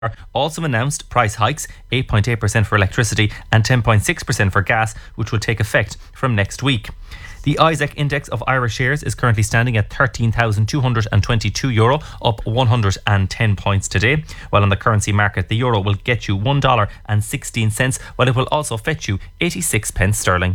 also announced price hikes, 8.8% for electricity and 10.6% for gas, which will take effect from next week. The Isaac Index of Irish shares is currently standing at €13,222, up 110 points today. While on the currency market, the euro will get you $1.16, while it will also fetch you 86 pence sterling.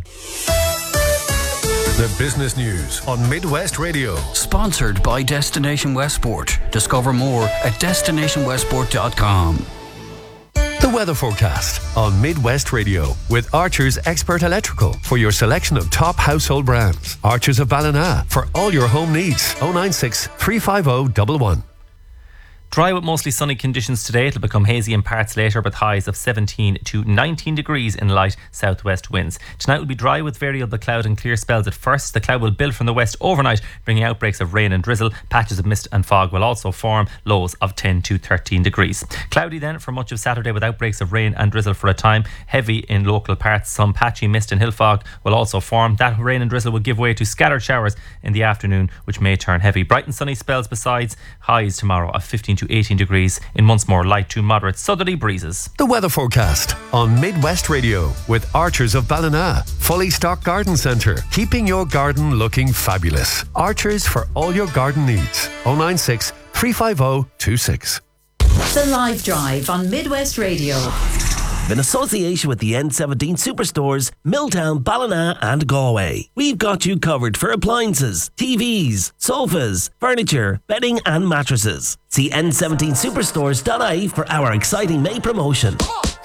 The business news on Midwest Radio. Sponsored by Destination Westport. Discover more at destinationwestport.com. The weather forecast on Midwest Radio with Archer's Expert Electrical for your selection of top household brands. Archer's of Ballina for all your home needs. 096 350 111. Dry with mostly sunny conditions today. It'll become hazy in parts later with highs of 17 to 19 degrees in light southwest winds. Tonight will be dry with variable cloud and clear spells at first. The cloud will build from the west overnight, bringing outbreaks of rain and drizzle. Patches of mist and fog will also form, lows of 10 to 13 degrees. Cloudy then for much of Saturday with outbreaks of rain and drizzle for a time. Heavy in local parts. Some patchy mist and hill fog will also form. That rain and drizzle will give way to scattered showers in the afternoon, which may turn heavy. Bright and sunny spells besides. Highs tomorrow of 15 to 18 degrees in once more light to moderate southerly breezes. The weather forecast on Midwest Radio with Archers of Ballina. Fully stocked garden centre, keeping your garden looking fabulous. Archers for all your garden needs. 096 350 26. The Live Drive on Midwest Radio. In association with the N17 Superstores, Milltown, Ballina and Galway. We've got you covered for appliances, TVs, sofas, furniture, bedding and mattresses. See n17superstores.ie for our exciting May promotion.